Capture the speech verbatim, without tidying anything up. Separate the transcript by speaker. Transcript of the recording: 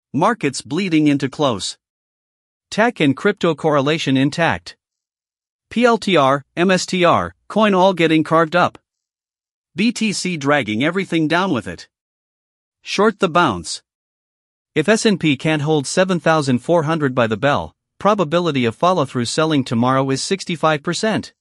Speaker 1: Markets bleeding into close. Tech and crypto correlation intact. P L T R, M S T R, coin all getting carved up. B T C dragging everything down with it. Short the bounce. If S and P can't hold seven thousand four hundred by the bell, probability of follow-through selling tomorrow is sixty-five percent.